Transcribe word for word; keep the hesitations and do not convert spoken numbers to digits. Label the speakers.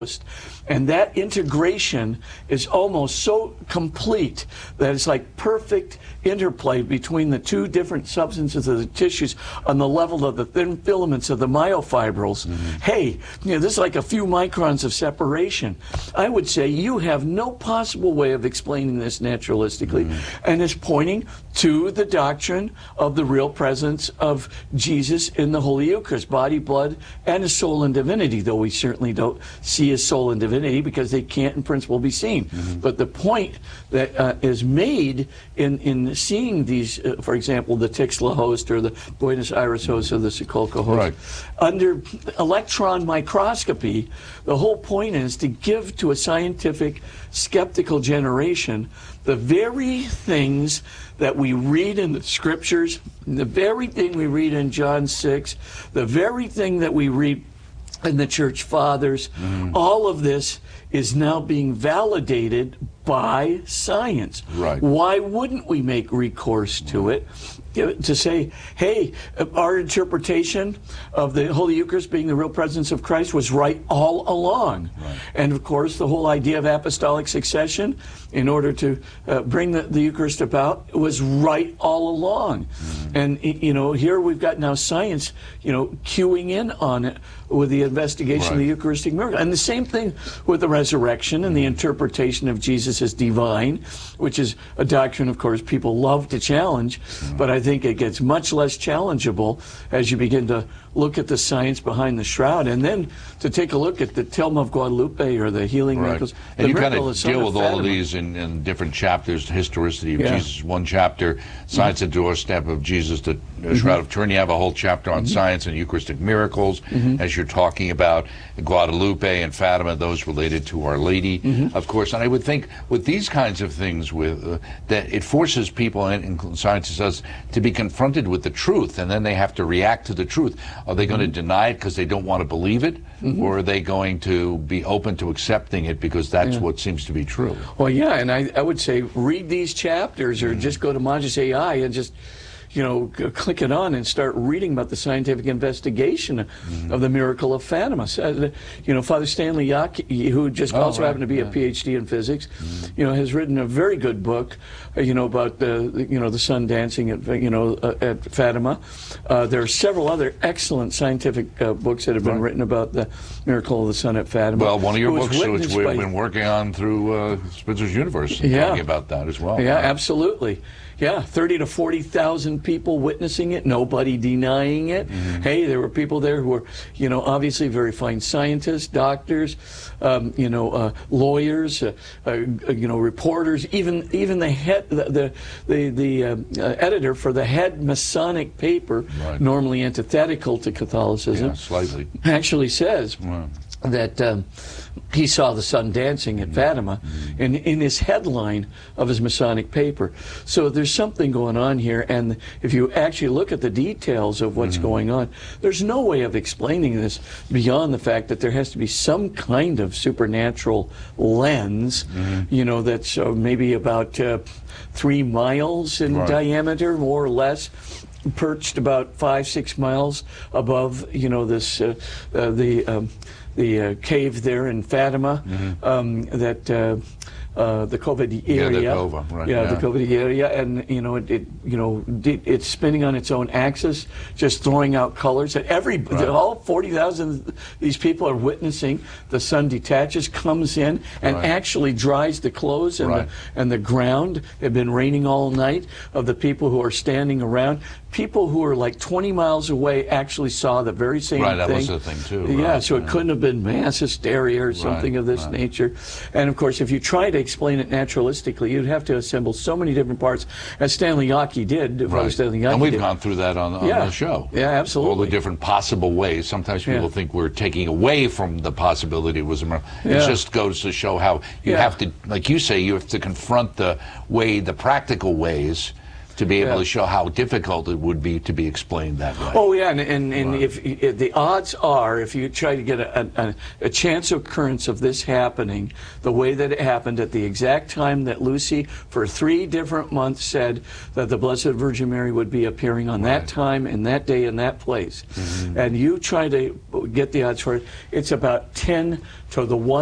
Speaker 1: And that integration is almost so complete that it's like perfect interplay between the two different substances of the tissues on the level of the thin filaments of the myofibrils. Mm-hmm. Hey, you know, this is like a few microns of separation. I would say you have no possible way of explaining this naturalistically, mm-hmm. and it's pointing to the doctrine of the real presence of Jesus in the Holy Eucharist, body, blood, and his soul and divinity, though we certainly don't see his soul and divinity because they can't in principle be seen. Mm-hmm. But the point that uh, is made in, in seeing these, uh, for example, the Tixla host or the Buenos Aires host or the Sokolka host, right. under electron microscopy, the whole point is to give to a scientific skeptical generation the very things that we read in the scriptures, the very thing we read in John six, the very thing that we read in the church fathers, mm. all of this is now being validated by science.
Speaker 2: Right.
Speaker 1: Why wouldn't we make recourse to it? To say, hey, our interpretation of the Holy Eucharist being the real presence of Christ was right all along. Right. And of course, the whole idea of apostolic succession in order to uh, bring the, the Eucharist about was right all along. Mm-hmm. And, you know, here we've got now science, you know, queuing in on it with the investigation right. of the Eucharistic miracle. And the same thing with the resurrection and the interpretation of Jesus as divine, which is a doctrine, of course, people love to challenge, mm-hmm. but I I think it gets much less challengeable as you begin to look at the science behind the shroud, and then to take a look at the Telma of Guadalupe or the healing
Speaker 2: right.
Speaker 1: miracles.
Speaker 2: And
Speaker 1: the
Speaker 2: you kind
Speaker 1: miracle
Speaker 2: of deal with all of these in, in different chapters. The historicity of yeah. Jesus, one chapter. Science mm-hmm. at doorstep of Jesus, the mm-hmm. Shroud of Turin. You have a whole chapter on mm-hmm. science and Eucharistic miracles, mm-hmm. as you're talking about Guadalupe and Fatima, those related to Our Lady, mm-hmm. of course. And I would think with these kinds of things, with uh, that it forces people, and, and science does, to be confronted with the truth, and then they have to react to the truth. Are they going mm-hmm. to deny it because they don't want to believe it, mm-hmm. or are they going to be open to accepting it because that's yeah. what seems to be true?
Speaker 1: Well, yeah, and I, I would say read these chapters, or mm-hmm. just go to Magis A I and just, you know, click it on and start reading about the scientific investigation mm-hmm. of the miracle of Fatima. Uh, you know, Father Stanley Yaki, who just oh, also right. happened to be yeah. a P H D in physics, mm-hmm. you know, has written a very good book, uh, you know, about the, you know, the sun dancing at, you know, uh, at Fatima. Uh, there are several other excellent scientific uh, books that have been right. written about the miracle of the sun at Fatima.
Speaker 2: Well, one of your books, which we've by, been working on through uh, Spitzer's Universe, and
Speaker 1: yeah.
Speaker 2: talking about that as well.
Speaker 1: Yeah, right. absolutely. Yeah, thirty to forty thousand people witnessing it, nobody denying it. Mm-hmm. Hey, there were people there who were, you know, obviously very fine scientists, doctors, um, you know, uh, lawyers, uh, uh, you know, reporters, even even the head, the the the, the uh, uh, editor for the head Masonic paper, right. normally antithetical to Catholicism,
Speaker 2: yeah, slightly,
Speaker 1: actually says.
Speaker 2: Wow.
Speaker 1: that um, he saw the sun dancing at Fatima
Speaker 2: mm-hmm.
Speaker 1: in, in his headline of his Masonic paper. So there's something going on here, and if you actually look at the details of what's mm-hmm. going on, there's no way of explaining this beyond the fact that there has to be some kind of supernatural lens, mm-hmm. you know, that's uh, maybe about uh, three miles in right. diameter, more or less, perched about five, six miles above, you know, this, uh, uh, the, um, the uh, cave there in Fatima, mm-hmm. um, that uh, uh, the Cova area,
Speaker 2: yeah, the Cova, right,
Speaker 1: yeah,
Speaker 2: yeah.
Speaker 1: the Cova area, and you know, it, it you know, it, it's spinning on its own axis, just throwing out colors. And every, right. all forty thousand these people are witnessing the sun detaches, comes in, and
Speaker 2: right.
Speaker 1: actually dries the clothes and
Speaker 2: right.
Speaker 1: the and the ground. It had been raining all night. Of the people who are standing around, people who are like twenty miles away actually saw the very same
Speaker 2: right,
Speaker 1: thing.
Speaker 2: Right, that was the thing too.
Speaker 1: Yeah,
Speaker 2: right,
Speaker 1: so
Speaker 2: yeah.
Speaker 1: it couldn't have been mass hysteria or something
Speaker 2: right,
Speaker 1: of this
Speaker 2: right.
Speaker 1: nature. And of course, if you try to explain it naturalistically, you'd have to assemble so many different parts, as Stanley Yaki did.
Speaker 2: Right.
Speaker 1: Stanley Yaki
Speaker 2: and we've
Speaker 1: did.
Speaker 2: gone through that on, on
Speaker 1: yeah.
Speaker 2: the show.
Speaker 1: Yeah, absolutely.
Speaker 2: All the different possible ways. Sometimes people
Speaker 1: yeah.
Speaker 2: think we're taking away from the possibility it was a miracle. It
Speaker 1: yeah.
Speaker 2: just goes to show how you
Speaker 1: yeah.
Speaker 2: have to, like you say, you have to confront the way, the practical ways to be able
Speaker 1: Yeah.
Speaker 2: to show how difficult it would be to be explained that way.
Speaker 1: Oh yeah, and and, and
Speaker 2: Right.
Speaker 1: if, if the odds are, if you try to get a, a, a chance occurrence of this happening, the way that it happened at the exact time that Lucy, for three different months, said that the Blessed Virgin Mary would be appearing on
Speaker 2: Right.
Speaker 1: that time and that day in that place,
Speaker 2: Mm-hmm.
Speaker 1: and you try to get the odds for it, it's about ten to the one.